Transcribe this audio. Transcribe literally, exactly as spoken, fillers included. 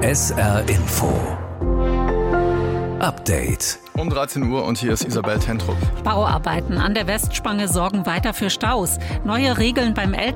S R Info Update. Um dreizehn Uhr und hier ist Isabel Tentrup. Bauarbeiten an der Westspange sorgen weiter für Staus. Neue Regeln beim